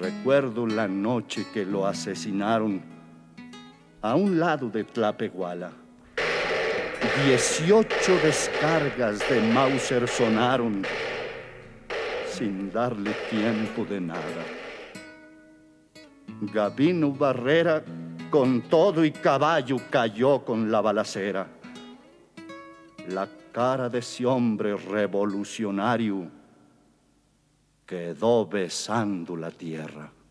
Recuerdo la noche que lo asesinaron a un lado de Tlapehuala. 18 descargas de Mauser sonaron sin darle tiempo de nada. Gabino Barrera, con todo y caballo, cayó con la balacera. La cara de ese hombre revolucionario quedó besando la tierra.